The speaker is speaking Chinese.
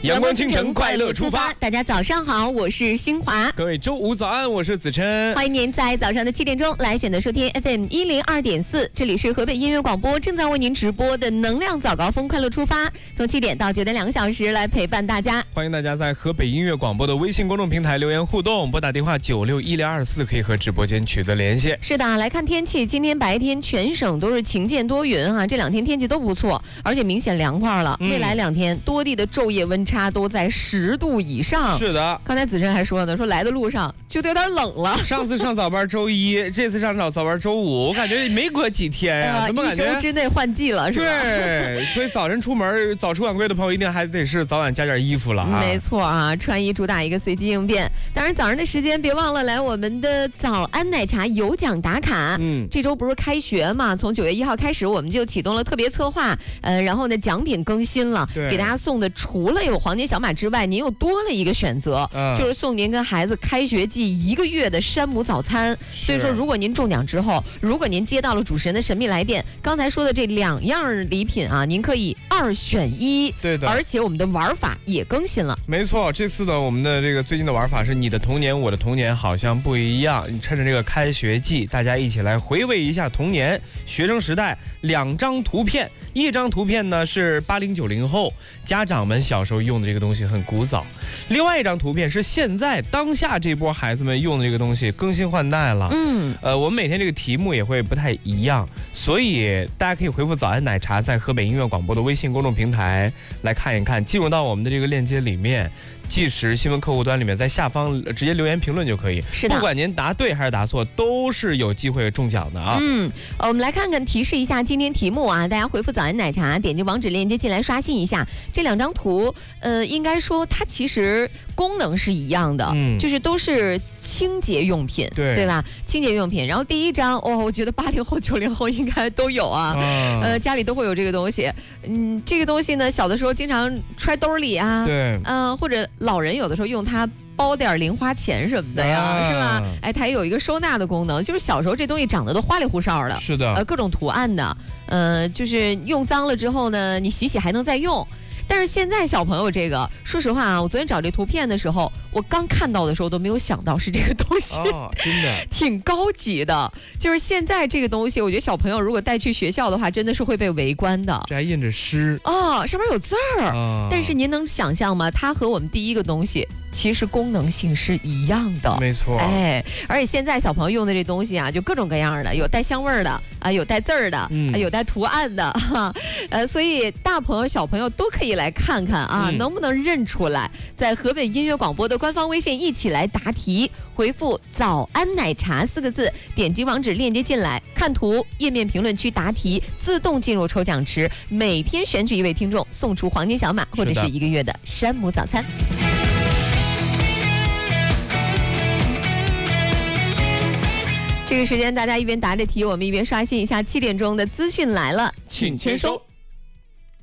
阳光倾城，快乐出发。 大家早上好，我是新华。 各位周五早安，我是子琛。 欢迎您在早上的7点钟来选择收听 FM 102.4，这里是河北音乐广播正在为您直播的能量早高峰快乐出发，从7点到9点2个小时来陪伴大家。 欢迎大家在河北音乐广播的微信公众平台留言互动，拨打电话961024可以和直播间取得联系。 是的，来看天气，今天白天全省都是晴间多云啊，这2天天气都不错，而且明显凉快了。未来2天多地的昼夜温差都在10度以上。 是的， 刚才子琛还说呢，说来的路上就有点冷了。 上次上早班周一，这次上早班周五，我感觉没隔几天呀，怎么感觉 1周之内换季了，是吧？ 对，所以早晨出门早出晚归的朋友一定还得是早晚加点衣服了啊。 没错啊，穿衣主打一个随机应变。当然早上的时间别忘了来我们的早安奶茶有奖打卡。这周不是开学嘛，从9月1号开始我们就启动了特别策划，然后呢奖品更新了，给大家送的除了有黄金小马之外，您又多了一个选择，就是送您跟孩子开学季1个月的山姆早餐。所以说如果您中奖之后，如果您接到了主持人的神秘来电，刚才说的这2样礼品啊，您可以2选1。 对的， 而且我们的玩法也更新了。 没错，这次的我们的这个最近的玩法是你的童年我的童年好像不一样。你趁着这个开学季，大家一起来回味一下童年学生时代，2张图片，一张图片呢是80、90后家长们小时候用的这个东西很古早，另外一张图片是现在当下这波孩子们用的这个东西更新换代了。我们每天这个题目也会不太一样，所以大家可以回复早安奶茶在河北音乐广播的微信公众平台来看一看，进入到我们的这个链接里面，即时新闻客户端里面，在下方直接留言评论就可以。 是的， 不管您答对还是答错，都是有机会中奖的啊。 我们来看看提示一下今天题目啊，大家回复早安奶茶，点击网址链接进来刷新一下。这2张图，应该说它其实功能是一样的，就是都是清洁用品，对吧？清洁用品。然后第一张，我觉得80后、90后应该都有啊，家里都会有这个东西。这个东西呢，小的时候经常揣兜里啊， 对， 或者老人有的时候用它包点零花钱什么的呀，是吧？它也有一个收纳的功能，就是小时候这东西长得都花里胡哨的， 是的， 各种图案的，就是用脏了之后呢，你洗洗还能再用。但是现在小朋友这个，说实话啊，我昨天找这图片的时候，我刚看到的时候都没有想到是这个东西， 真的挺高级的。就是现在这个东西，我觉得小朋友如果带去学校的话，真的是会被围观的。 这还印着诗上面有字儿，但是您能想象吗？它和我们第一个东西其实功能性是一样的， 没错。 而且现在小朋友用的这东西啊，就各种各样的，有带香味儿的啊，有带字儿的，有带图案的，所以大朋友小朋友都可以来看看啊，能不能认出来。在河北音乐广播的官方微信一起来答题，回复早安奶茶4个字，点击网址链接进来，看图，页面评论区答题，自动进入抽奖池，每天选取1位听众送出黄金小马或者是1个月的山姆早餐。这个时间大家一边答着题，我们一边刷新一下7点钟的资讯来了，请签收。